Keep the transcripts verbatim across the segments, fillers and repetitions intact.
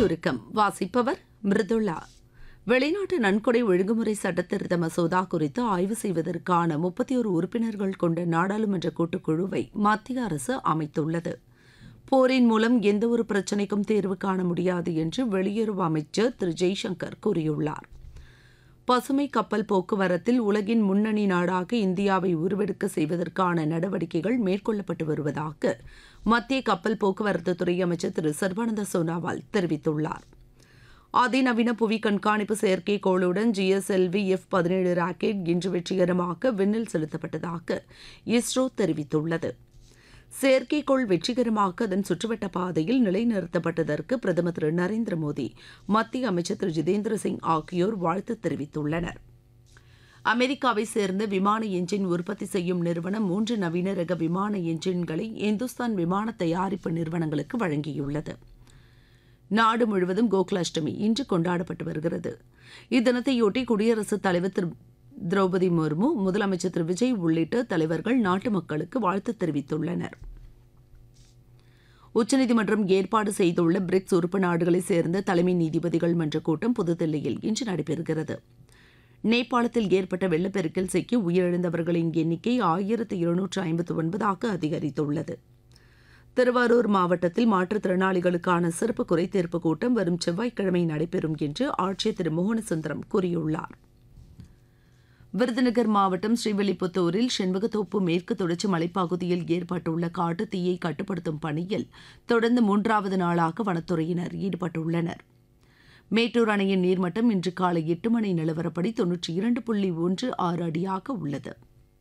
சுருக்கம் வாசிப்பவர் மிருதுளா. வெளிநாட்டு நன்கொடை ஒழுங்குமுறை சட்டத்திருத்த மசோதா குறித்து ஆய்வு செய்வதற்கான முப்பத்தி ஒரு உறுப்பினர்கள் கொண்ட நாடாளுமன்ற கூட்டுக்குழுவை மத்திய அரசு அமைத்துள்ளது. போரின் மூலம் எந்தவொரு பிரச்சினைக்கும் தீர்வு காண முடியாது என்று வெளியுறவு அமைச்சர் திரு ஜெய்சங்கர் கூறியுள்ளார். பசுமை கப்பல் போக்குவரத்தில் உலகின் முன்னணி நாடாக இந்தியாவை உருவெடுக்க செய்வதற்கான நடவடிக்கைகள் மேற்கொள்ளப்பட்டு வருவதாக மத்திய கப்பல் போக்குவரத்து துறை அமைச்சர் திரு சர்பானந்த சோனாவால் தெரிவித்துள்ளார். அதிநவீன புவி கண்காணிப்பு செயற்கைக்கோளுடன் ஜிஎஸ்எல்வி எஃப் பதினேழு ராக்கெட் இன்று வெற்றிகரமாக விண்ணில் செலுத்தப்பட்டதாக இஸ்ரோ தெரிவித்துள்ளது. செயற்கைக்கோள் வெற்றிகரமாக அதன் சுற்றுவட்ட பாதையில் நிலைநிறுத்தப்பட்டதற்கு பிரதமர் திரு நரேந்திர மோடி, மத்திய அமைச்சர் திரு ஜிதேந்திர சிங் ஆகியோர் வாழ்த்து தெரிவித்துள்ளனர். அமெரிக்காவை சேர்ந்த விமான எஞ்சின் உற்பத்தி செய்யும் நிறுவனம் மூன்று நவீன ரக விமான எஞ்சின்களை இந்துஸ்தான் விமான தயாரிப்பு நிறுவனங்களுக்கு வழங்கியுள்ளது. நாடு முழுவதும் கோகுலாஷ்டமி இன்று கொண்டாடப்பட்டு வருகிறது. இத்தினத்தையொட்டி குடியரசுத் தலைவர் திரு திரௌபதி முர்மு, முதலமைச்சர் திரு விஜய் உள்ளிட்ட தலைவர்கள் நாட்டு மக்களுக்கு வாழ்த்து தெரிவித்துள்ளனர். உச்சநீதிமன்றம் ஏற்பாடு செய்துள்ள பிரிக்ஸ் உறுப்பு நாடுகளைச் சேர்ந்த தலைமை நீதிபதிகள் மன்ற கூட்டம் புதுதில்லியில் இன்று நடைபெறுகிறது. நேபாளத்தில் ஏற்பட்ட வெள்ளப்பெருக்கில் சிக்கி உயிரிழந்தவர்களின் எண்ணிக்கை ஆயிரத்து இருநூற்று ஐம்பத்து ஒன்பதாக அதிகரித்துள்ளது. திருவாரூர் மாவட்டத்தில் மாற்றுத்திறனாளிகளுக்கான சிறப்பு குறைதீர்ப்பு கூட்டம் வரும் செவ்வாய்க்கிழமை நடைபெறும் என்று ஆட்சியர் திரு மோகனசுந்தரம் கூறியுள்ளார். விருதுநகர் மாவட்டம் ஸ்ரீவில்லிபுத்தூரில் செண்பகத்தோப்பு மேற்கு தொடர்ச்சி மலைப்பகுதியில் ஏற்பட்டுள்ள காட்டு தீயை கட்டுப்படுத்தும் பணியில் தொடர்ந்து மூன்றாவது நாளாக வனத்துறையினர் ஈடுபட்டுள்ளனர். மேட்டூர் அணையின் நீர்மட்டம் இன்று காலை எட்டு மணி நிலவரப்படி தொன்னூற்றி இரண்டு புள்ளி ஒன்று ஆறு அடியாக உள்ளது.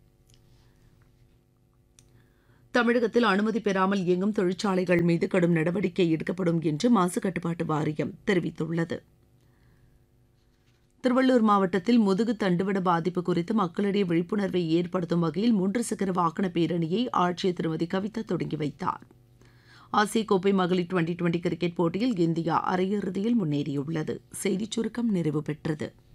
தமிழகத்தில் அனுமதி பெறாமல் இயங்கும் தொழிற்சாலைகள் மீது கடும் நடவடிக்கை எடுக்கப்படும் என்று மாசு கட்டுப்பாட்டு வாரியம் தெரிவித்துள்ளது. திருவள்ளூர் மாவட்டத்தில் முதுகு தண்டுவட பாதிப்பு குறித்து மக்களிடையே விழிப்புணர்வை ஏற்படுத்தும் வகையில் மூன்று சக்கர வாகன பேரணியை ஆட்சியர் திருமதி கவிதா தொடங்கி வைத்தார். ஆசிய கோப்பை மகளிர் டுவெண்டி டுவெண்டி கிரிக்கெட் போட்டியில் இந்தியா அரையிறுதியில் முன்னேறியுள்ளது. செய்திச் சுருக்கம் நிறைவு பெற்றது.